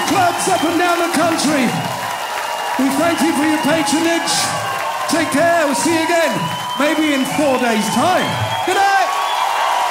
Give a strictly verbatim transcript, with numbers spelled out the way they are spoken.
clubs up and down the country. We thank you for your patronage. Take care. We'll see you again, maybe in four days' time. Good night.